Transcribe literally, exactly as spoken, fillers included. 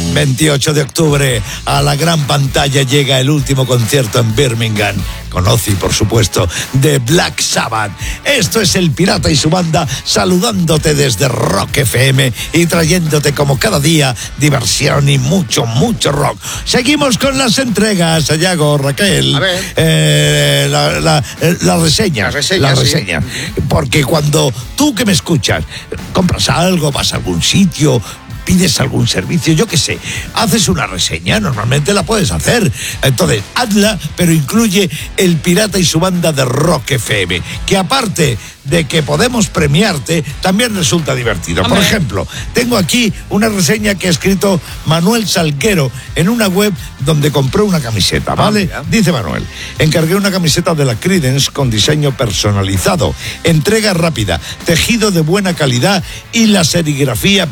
veintiocho de octubre, a la gran pantalla llega el último concierto en Birmingham, con Ozzy, por supuesto, de Black Sabbath. Esto es El Pirata y su banda, saludándote desde Rock F M y trayéndote como cada día diversión y mucho, mucho rock. Seguimos con las entregas, Sayago, Raquel. A ver. Eh, la, la, la reseña. La reseña, La sí. reseña. Porque cuando tú que me escuchas, compras algo, vas a algún sitio, pides algún servicio, yo qué sé, haces una reseña, normalmente la puedes hacer. Entonces, hazla, pero incluye El Pirata y su banda de Rock F M, que aparte de que podemos premiarte, también resulta divertido. Por ejemplo, tengo aquí una reseña que ha escrito Manuel Salguero en una web donde compró una camiseta, ¿vale? Ah, Dice Manuel: encargué una camiseta de la Creedence con diseño personalizado, entrega rápida, tejido de buena calidad y la serigrafía